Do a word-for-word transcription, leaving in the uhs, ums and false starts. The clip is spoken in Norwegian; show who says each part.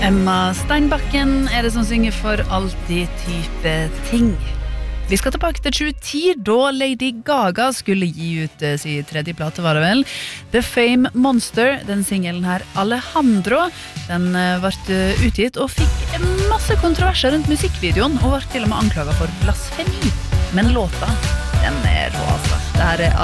Speaker 1: Emma Steinbakken er det som synger for alltid type ting. Vi skal tilbake til tjueti, da Lady Gaga skulle gi ut uh, sin tredje plate, var det vel. The Fame Monster, den singelen her, Alejandro, den uh, ble uh, utgitt og fikk masse kontroverser rundt musikkvideoen, og var til og med anklaget for blasfemi. Men låta, den er rå, altså. Det her er